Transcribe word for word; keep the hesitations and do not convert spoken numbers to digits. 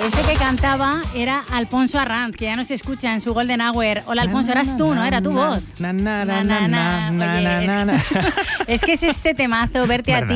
Este que cantaba era Alfonso Arranz, que ya no se escucha en su Golden Hour. Hola, Alfonso, eras tú, ¿no? Era tu voz. Na, na, na, Na, na, na. na, Oye, na, es- na, na. Es que es este temazo, Verte a ti.